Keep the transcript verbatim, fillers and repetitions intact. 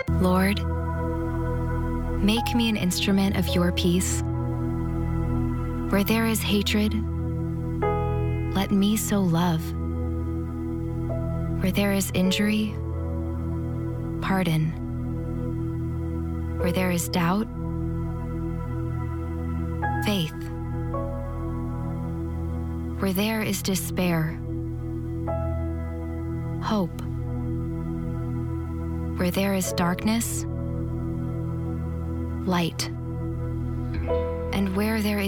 Lord, make me an instrument of your peace. Where there is hatred, let me sow love. Where there is injury, pardon. Where there is doubt, faith. Where there is despair, hope. Where there is darkness, light. And where there is